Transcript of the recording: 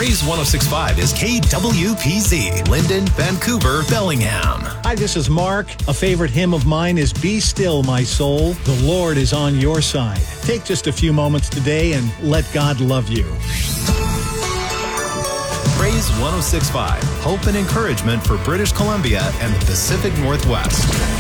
Praise 106.5 is KWPZ, Linden, Vancouver, Bellingham. Hi, this is Mark. A favorite hymn of mine is Be Still, My Soul. The Lord is on your side. Take just a few moments today and let God love you. Praise 106.5, hope and encouragement for British Columbia and the Pacific Northwest.